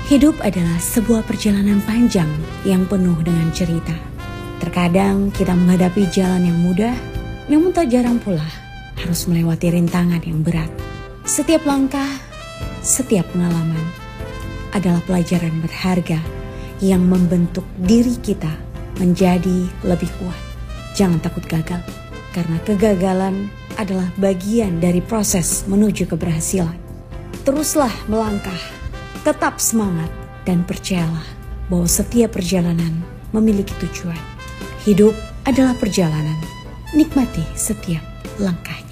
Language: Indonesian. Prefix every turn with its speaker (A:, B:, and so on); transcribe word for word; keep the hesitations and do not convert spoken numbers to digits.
A: Hidup adalah sebuah perjalanan panjang yang penuh dengan cerita. Terkadang kita menghadapi jalan yang mudah, namun tak jarang pula harus melewati rintangan yang berat. Setiap langkah, setiap pengalaman adalah pelajaran berharga yang membentuk diri kita menjadi lebih kuat. Jangan takut gagal, karena kegagalan adalah bagian dari proses menuju keberhasilan. Teruslah melangkah, tetap semangat, dan percayalah bahwa setiap perjalanan memiliki tujuan. Hidup adalah perjalanan, nikmati setiap langkah.